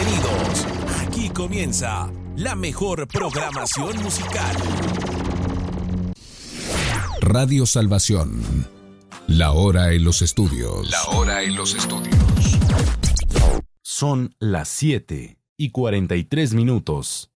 Bienvenidos. Aquí comienza la mejor programación musical. Radio Salvación. La hora en los estudios. Son las 7:43.